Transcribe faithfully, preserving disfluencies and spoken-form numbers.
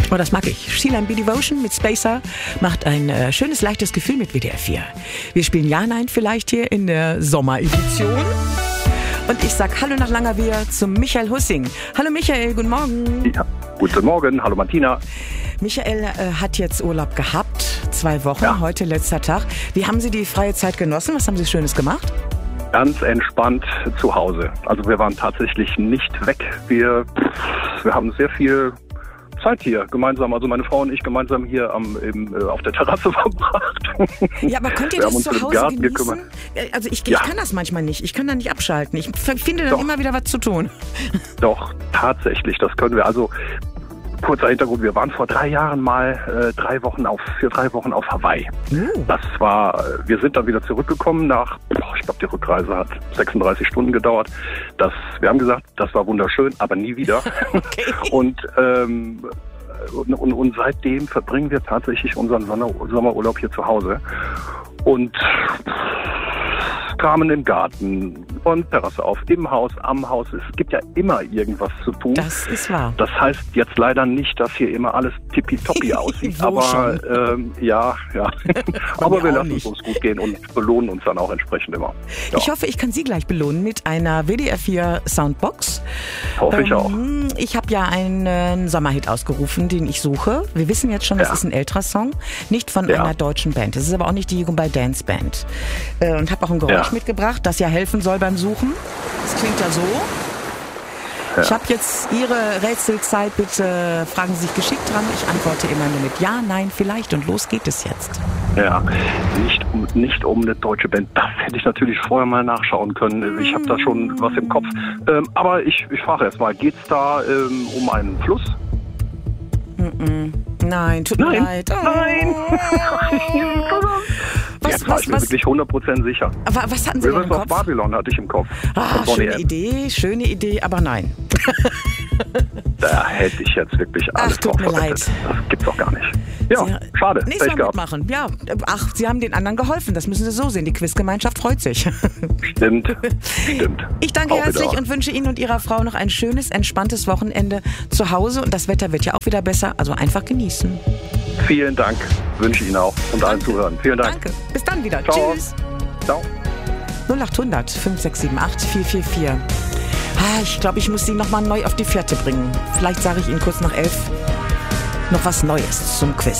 Oh, das mag ich. Sheila and Be Devotion mit Spacer macht ein äh, schönes, leichtes Gefühl mit W D R vier. Wir spielen Ja, Nein vielleicht hier in der Sommeredition. Und ich sag Hallo nach Langerwehe zum Michael Hussing. Hallo Michael, guten Morgen. Ja, guten Morgen, hallo Martina. Michael äh, hat jetzt Urlaub gehabt, zwei Wochen, ja. Heute letzter Tag. Wie haben Sie die freie Zeit genossen? Was haben Sie Schönes gemacht? Ganz entspannt zu Hause. Also wir waren tatsächlich nicht weg. Wir, wir haben sehr viel Zeit hier gemeinsam, also meine Frau und ich gemeinsam hier am, im, äh, auf der Terrasse verbracht. Ja, aber könnt ihr wir das haben uns zu um den Hause Garten genießen? gekümmert. Also ich, ich Ja. kann das manchmal nicht. Ich kann da nicht abschalten. Ich finde dann Doch. immer wieder was zu tun. Doch, tatsächlich, das können wir. Also kurzer Hintergrund, wir waren vor drei Jahren mal äh, drei Wochen auf, für drei Wochen auf Hawaii. Oh. Das war, wir sind dann wieder zurückgekommen nach, boah, ich glaube die Rückreise hat sechsunddreißig Stunden gedauert. Das, wir haben gesagt, das war wunderschön, aber nie wieder. Okay. Und ähm, Und, und, und seitdem verbringen wir tatsächlich unseren Sommer, Sommerurlaub hier zu Hause und Kramen im Garten und Terrasse auf, im Haus, am Haus. Es gibt ja immer irgendwas zu tun. Das ist wahr. Das heißt jetzt leider nicht, dass hier immer alles tippitoppi aussieht, Wo aber ähm, ja, ja. aber mir wir auch lassen nicht. es uns gut gehen und belohnen uns dann auch entsprechend immer. Ja. Ich hoffe, ich kann Sie gleich belohnen mit einer W D R vier Soundbox. Hoffe ich auch. Ähm, ich habe ja einen Sommerhit ausgerufen, den ich suche. Wir wissen jetzt schon, das Ja. ist ein älterer Song, nicht von Ja. einer deutschen Band. Das ist aber auch nicht die Jugendball Dance Band. Äh, und habe auch ein Geräusch Ja. mitgebracht, das ja helfen soll beim Suchen. Das klingt ja so. Ja. Ich habe jetzt Ihre Rätselzeit, bitte fragen Sie sich geschickt dran. Ich antworte immer nur mit Ja, Nein, vielleicht und los geht es jetzt. Ja, nicht um, nicht um eine deutsche Band. Das hätte ich natürlich vorher mal nachschauen können. Ich habe da schon was im Kopf. Ähm, aber ich, ich frage erst mal, geht es da ähm, um einen Fluss? Mm-mm. Nein, tut mir Nein. leid. Oh. Nein. Was, Jetzt war was, ich mir was, wirklich hundert Prozent sicher. wa- was hatten Sie denn im Rivers of Kopf? Babylon hatte ich im Kopf. Ah, Von Bonnie schöne M. Idee, schöne Idee, aber nein. Da hätte ich jetzt wirklich alles Ach, tut drauf mir verwettet. leid. Das gibt's doch gar nicht. Ja, Sie- schade. Nächstes Pech Mal gehabt. mitmachen. Ja, ach, Sie haben den anderen geholfen. Das müssen Sie so sehen. Die Quizgemeinschaft freut sich. Stimmt, stimmt. Ich danke Auch herzlich wieder. und wünsche Ihnen und Ihrer Frau noch ein schönes, entspanntes Wochenende zu Hause. Und das Wetter wird ja auch wieder besser. Also einfach genießen. Vielen Dank. Wünsche ich Ihnen auch und allen Zuhörern. Vielen Dank. Danke. Bis dann wieder. Ciao. Tschüss. Ciao. null acht hundert fünf sechs sieben acht vier vier vier. Ah, ich glaube, ich muss Sie nochmal neu auf die Fährte bringen. Vielleicht sage ich Ihnen kurz nach elf noch was Neues zum Quiz.